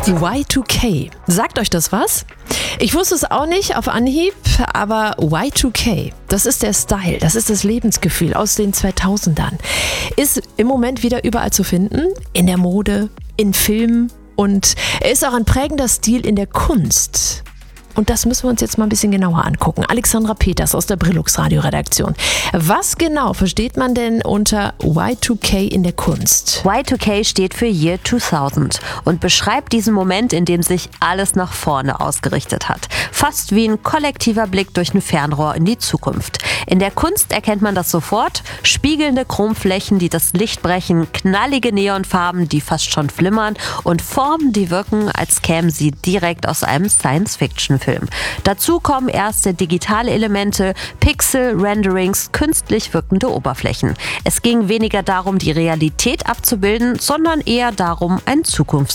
Y2K. Sagt euch das was? Ich wusste es auch nicht auf Anhieb, aber Y2K, das ist der Style, das ist das Lebensgefühl aus den 2000ern. Ist im Moment wieder überall zu finden, in der Mode, in Filmen und er ist auch ein prägender Stil in der Kunst. Und das müssen wir uns jetzt mal ein bisschen genauer angucken. Alexandra Peters aus der Brillux Radioredaktion. Was genau versteht man denn unter Y2K in der Kunst? Y2K steht für Year 2000 und beschreibt diesen Moment, in dem sich alles nach vorne ausgerichtet hat. Fast wie ein kollektiver Blick durch ein Fernrohr in die Zukunft. In der Kunst erkennt man das sofort. Spiegelnde Chromflächen, die das Licht brechen, knallige Neonfarben, die fast schon flimmern und Formen, die wirken, als kämen sie direkt aus einem Science-Fiction-Film. Dazu kommen erste digitale Elemente, Pixel, Renderings, künstlich wirkende Oberflächen. Es ging weniger darum, die Realität abzubilden, sondern eher darum, ein